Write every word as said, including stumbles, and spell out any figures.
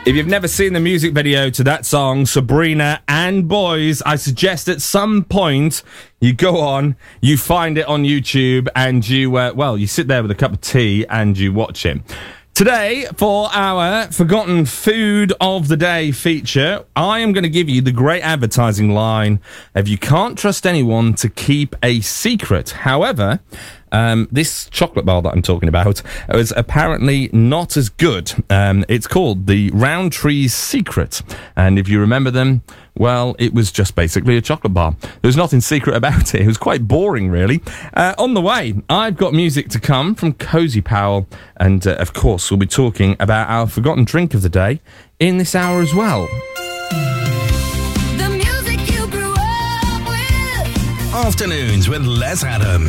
If you've never seen the music video to that song, Sabrina and Boys, I suggest at some point you go on, you find it on YouTube, and you, uh, well, you sit there with a cup of tea and you watch it. Today, for our Forgotten Food of the Day feature, I am going to give you the great advertising line of you can't trust anyone to keep a secret. However, um, this chocolate bar that I'm talking about was apparently not as good. Um, it's called the Rowntree's Secret. And if you remember them, well, it was just basically a chocolate bar. There's nothing secret about it. It was quite boring, really. Uh, on the way, I've got music to come from Cozy Powell. And, uh, of course, we'll be talking about our forgotten drink of the day in this hour as well. The music you grew up with. Afternoons with Les Adam.